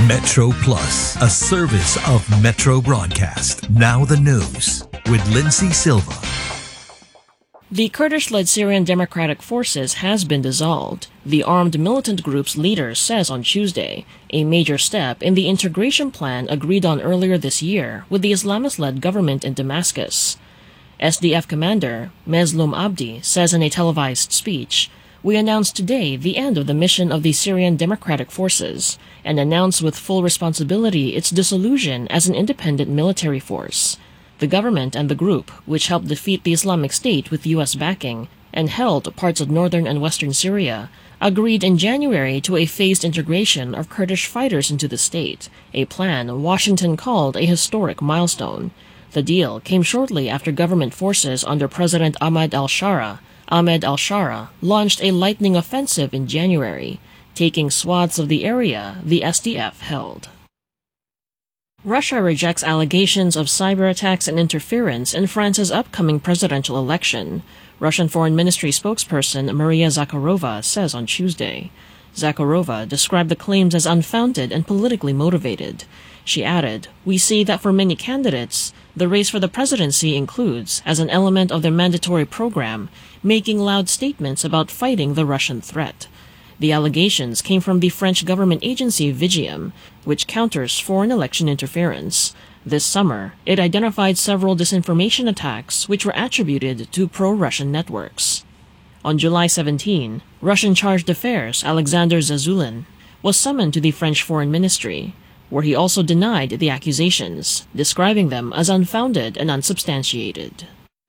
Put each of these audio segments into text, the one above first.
Metro Plus, a service of Metro Broadcast. Now the news with Lindsay Silva. The Kurdish-led Syrian Democratic Forces has been dissolved, the armed militant group's leader says on Tuesday, a major step in the integration plan agreed on earlier this year with the Islamist-led government in Damascus. SDF commander Mezlum Abdi says in a televised speech, "We announced today the end of the mission of the Syrian Democratic Forces and announce with full responsibility its dissolution as an independent military force." The government and the group, which helped defeat the Islamic State with U.S. backing and held parts of northern and western Syria, agreed in January to a phased integration of Kurdish fighters into the state, a plan Washington called a historic milestone. The deal came shortly after government forces under President Ahmed al-Shara launched a lightning offensive in January, taking swaths of the area the SDF held. Russia rejects allegations of cyber attacks and interference in France's upcoming presidential election, Russian Foreign Ministry spokesperson Maria Zakharova says on Tuesday. Zakharova described the claims as unfounded and politically motivated. She added, "We see that for many candidates, the race for the presidency includes, as an element of their mandatory program, making loud statements about fighting the Russian threat." The allegations came from the French government agency Vigiem, which counters foreign election interference. This summer, it identified several disinformation attacks which were attributed to pro-Russian networks. On July 17, Russian charge d'affaires Alexander Zazulin was summoned to the French Foreign Ministry, where he also denied the accusations, describing them as unfounded and unsubstantiated.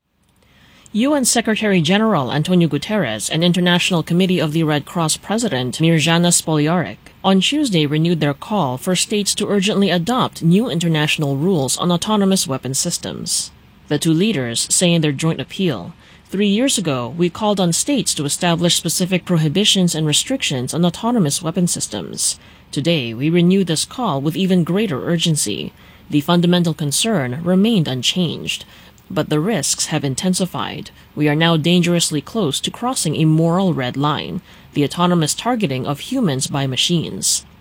UN Secretary-General Antonio Guterres and International Committee of the Red Cross President Mirjana Spoljaric on Tuesday renewed their call for states to urgently adopt new international rules on autonomous weapon systems. The two leaders say in their joint appeal, 3 years ago, we called on states to establish specific prohibitions and restrictions on autonomous weapon systems. Today, we renew this call with even greater urgency. The fundamental concern remained unchanged, but the risks have intensified. We are now dangerously close to crossing a moral red line, the autonomous targeting of humans by machines.